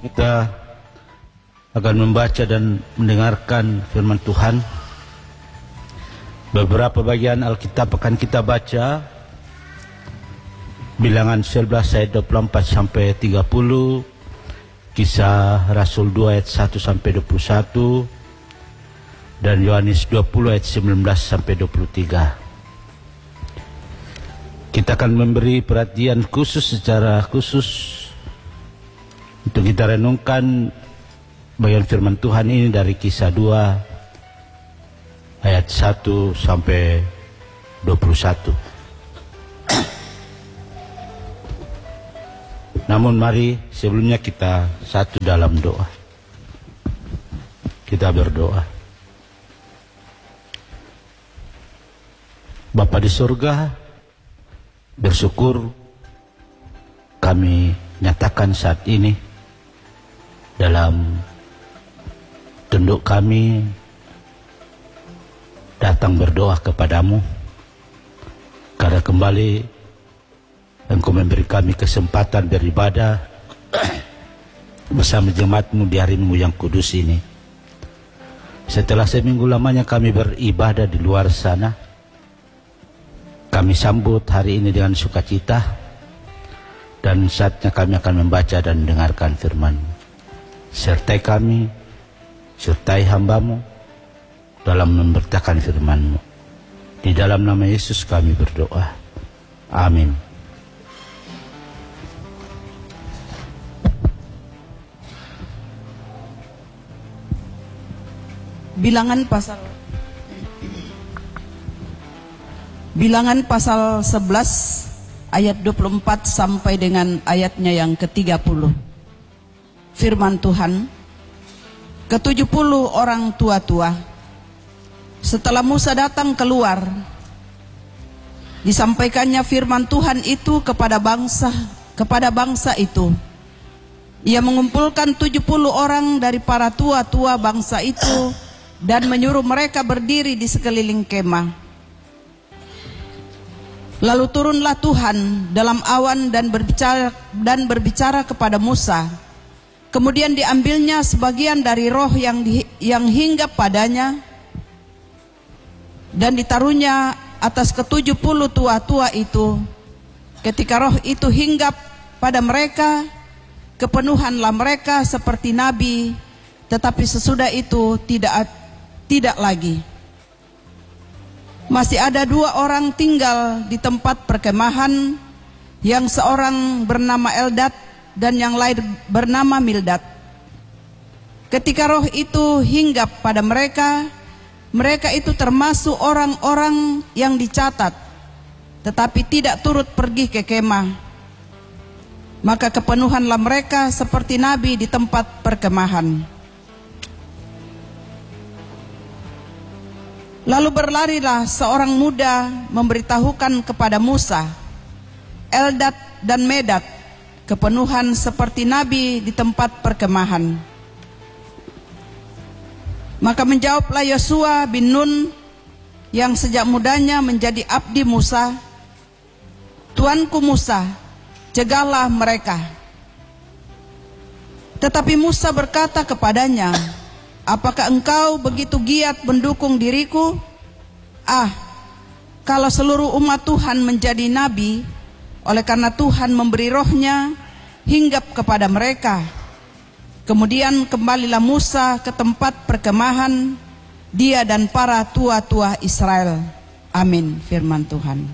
Kita akan membaca dan mendengarkan firman Tuhan. Beberapa bagian Alkitab akan kita baca. Bilangan 11 ayat 24 sampai 30, Kisah Rasul 2 ayat 1 sampai 21, dan Yohanes 20 ayat 19 sampai 23. Kita akan memberi perhatian secara khusus untuk kita renungkan bagian firman Tuhan ini dari Kisah 2 ayat 1 sampai 21. Namun mari sebelumnya kita satu dalam doa. Kita berdoa. Bapa di surga, bersyukur kami nyatakan saat ini dalam tunduk kami datang berdoa kepadamu, karena kembali Engkau memberi kami kesempatan beribadah bersama jemaat-Mu di hari-Mu yang kudus ini. Setelah seminggu lamanya kami beribadah di luar sana, kami sambut hari ini dengan sukacita, dan saatnya kami akan membaca dan mendengarkan firman-Mu. Sertai kami, sertai hamba-Mu dalam memberitakan firman-Mu. Di dalam nama Yesus kami berdoa. Amin. Bilangan pasal 11 ayat 24 sampai dengan ayatnya yang ke-30. Firman Tuhan, ke-70 orang tua-tua setelah Musa datang keluar, disampaikannya firman Tuhan itu kepada bangsa itu. Ia mengumpulkan 70 orang dari para tua-tua bangsa itu dan menyuruh mereka berdiri di sekeliling kemah. Lalu turunlah Tuhan dalam awan dan berbicara kepada Musa. Kemudian diambilnya sebagian dari roh yang hinggap padanya dan ditaruhnya atas ke-70 tua-tua itu. Ketika roh itu hinggap pada mereka, kepenuhanlah mereka seperti nabi, tetapi sesudah itu tidak lagi. Masih ada 2 orang tinggal di tempat perkemahan, yang seorang bernama Eldad dan yang lain bernama Mildad. Ketika roh itu hinggap pada mereka, mereka itu termasuk orang-orang yang dicatat, tetapi tidak turut pergi ke kemah. Maka kepenuhanlah mereka seperti nabi di tempat perkemahan. Lalu berlarilah seorang muda memberitahukan kepada Musa, Eldad dan Medad kepenuhan seperti nabi di tempat perkemahan. Maka menjawablah Yosua bin Nun yang sejak mudanya menjadi abdi Musa, Tuanku Musa, cegahlah mereka. Tetapi Musa berkata kepadanya, apakah engkau begitu giat mendukung diriku? Kalau seluruh umat Tuhan menjadi nabi, oleh karena Tuhan memberi rohnya hinggap kepada mereka. Kemudian kembalilah Musa ke tempat perkemahan, dia dan para tua-tua Israel. Amin. Firman Tuhan.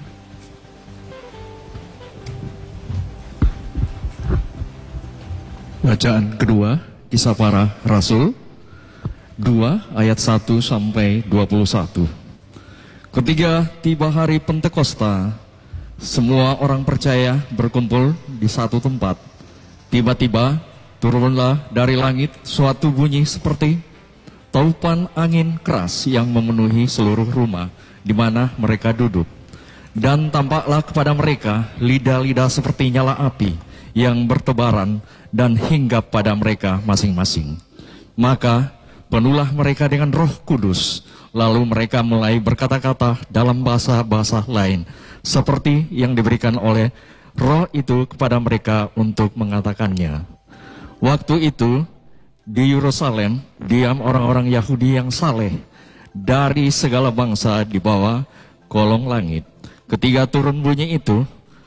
Bacaan kedua, Kisah Para Rasul 2 ayat 1 sampai 21. Ketika tiba hari Pentakosta, semua orang percaya berkumpul di satu tempat. Tiba-tiba turunlah dari langit suatu bunyi seperti taupan angin keras yang memenuhi seluruh rumah di mana mereka duduk. Dan tampaklah kepada mereka lidah-lidah seperti nyala api yang bertebaran dan hinggap pada mereka masing-masing. Maka penuhlah mereka dengan Roh Kudus, lalu mereka mulai berkata-kata dalam bahasa-bahasa lain, seperti yang diberikan oleh Roh itu kepada mereka untuk mengatakannya. Waktu itu di Yerusalem diam orang-orang Yahudi yang saleh dari segala bangsa di bawah kolong langit. Ketika turun bunyi itu,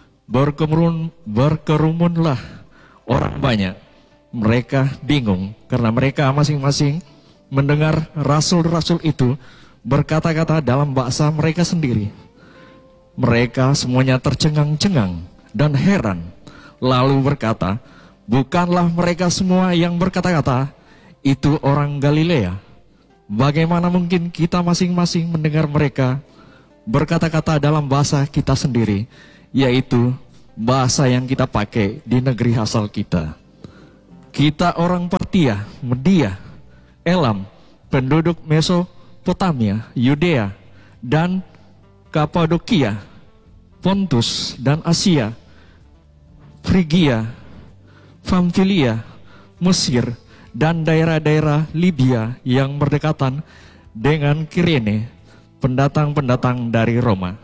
berkerumunlah orang banyak. Mereka bingung karena mereka masing-masing mendengar rasul-rasul itu berkata-kata dalam bahasa mereka sendiri. Mereka semuanya tercengang-cengang dan heran, lalu berkata, bukanlah mereka semua yang berkata-kata itu orang Galilea? Bagaimana mungkin kita masing-masing mendengar mereka berkata-kata dalam bahasa kita sendiri, yaitu bahasa yang kita pakai di negeri asal kita? Kita orang Partia, Media, Elam, penduduk Mesopotamia, Yudea, dan Kapadokia, Pontus dan Asia, Frigia, Pamfilia, Mesir, dan daerah-daerah Libya yang berdekatan dengan Kirene, pendatang-pendatang dari Roma.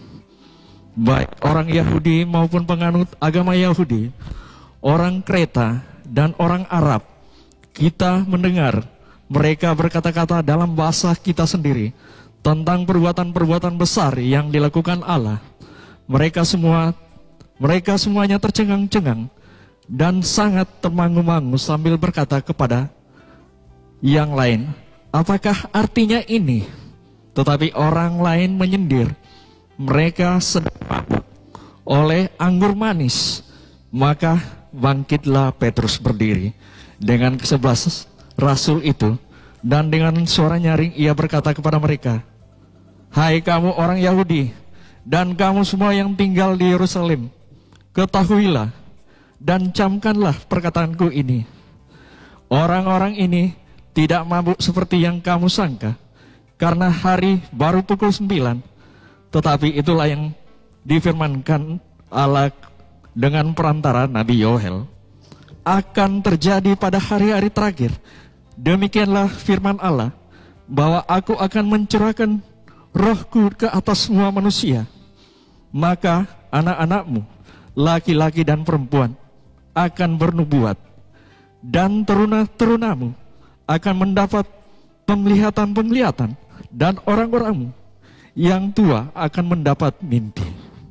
Baik orang Yahudi maupun penganut agama Yahudi, orang Kreta dan orang Arab, kita mendengar mereka berkata-kata dalam bahasa kita sendiri tentang perbuatan-perbuatan besar yang dilakukan Allah. Mereka semuanya tercengang-cengang dan sangat termangu-mangu sambil berkata kepada yang lain, apakah artinya ini? Tetapi orang lain menyindir, mereka sedang mabuk oleh anggur manis. Maka bangkitlah Petrus berdiri dengan ke-11 rasul itu, dan dengan suara nyaring ia berkata kepada mereka, hai kamu orang Yahudi, dan kamu semua yang tinggal di Yerusalem, ketahuilah dan camkanlah perkataanku ini. Orang-orang ini tidak mabuk seperti yang kamu sangka, karena hari baru pukul 9. Tetapi itulah yang difirmankan Allah dengan perantara Nabi Yoel, akan terjadi pada hari-hari terakhir. Demikianlah firman Allah, bahwa aku akan mencurahkan rohku ke atas semua manusia. Maka anak-anakmu, laki-laki dan perempuan, akan bernubuat, dan teruna-terunamu akan mendapat penglihatan-penglihatan, dan orang-orangmu yang tua akan mendapat mimpi.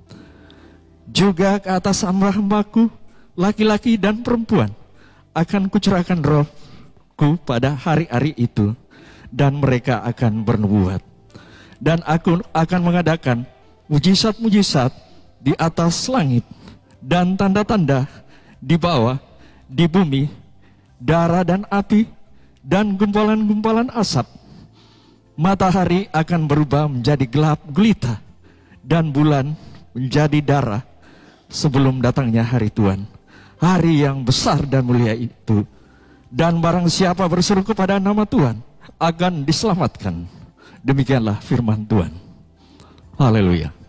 Juga ke atas hamba-hambaku, laki-laki dan perempuan, akan kucurahkan rohku pada hari-hari itu, dan mereka akan bernubuat. Dan aku akan mengadakan mujizat-mujizat di atas langit, dan tanda-tanda di bawah, di bumi, darah dan api, dan gumpalan-gumpalan asap. Matahari akan berubah menjadi gelap gulita, dan bulan menjadi darah, sebelum datangnya hari Tuhan, hari yang besar dan mulia itu. Dan barang siapa berseru kepada nama Tuhan akan diselamatkan. Demikianlah firman Tuhan. Haleluya.